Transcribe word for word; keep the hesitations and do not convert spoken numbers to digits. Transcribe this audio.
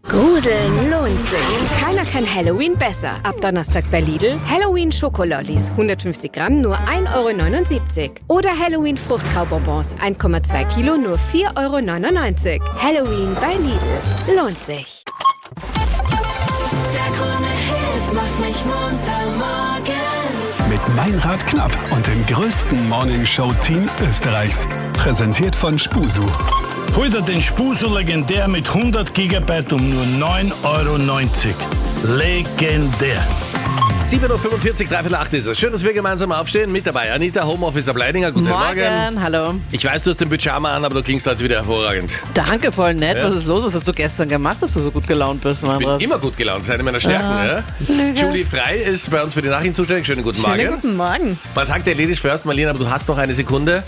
Gruseln lohnt sich. Keiner kann Halloween besser. Ab Donnerstag bei Lidl Halloween Schokolollis. hundertfünfzig Gramm nur ein Euro neunundsiebzig. Oder Halloween Fruchtkaubonbons. eins Komma zwei Kilo nur vier Euro neunundneunzig. Halloween bei Lidl. Lohnt sich. Der Krone-Hit macht mich munter morgens. Mit Meinrad Knapp und dem größten Morningshow-Team Österreichs. Präsentiert von Spusu. Hol dir den Spusu legendär mit hundert Gigabyte um nur neun Euro neunzig. Legendär. sieben Uhr fünfundvierzig, dreiviertel acht ist es. Schön, dass wir gemeinsam aufstehen. Mit dabei Anita, Homeoffice ab Leidinger. Guten Morgen. Morgen, hallo. Ich weiß, du hast den Pyjama an, aber du klingst heute wieder hervorragend. Danke, voll nett. Ja. Was ist los? Was hast du gestern gemacht, dass du so gut gelaunt bist, Ich bin Meinrad? immer gut gelaunt, das ist eine meiner Stärken. Ah, ja? Julie Frei ist bei uns für die Nachrichten zuständig. Schönen guten Morgen. Schönen guten Morgen. Man sagt ja Ladies first, Marlene, aber du hast noch eine Sekunde.